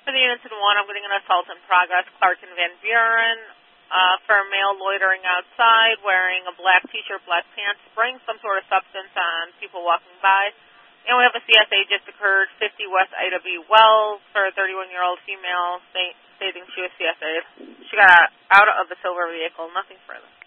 for the units in 1, I'm getting an assault in progress. Clark and Van Buren. For a male loitering outside, wearing a black T-shirt, black pants, spraying some sort of substance on people walking by. And we have a CSA just occurred, 50 West Ida B. Wells, for a 31-year-old female stating she was CSA'd. She got out of the silver vehicle, nothing further.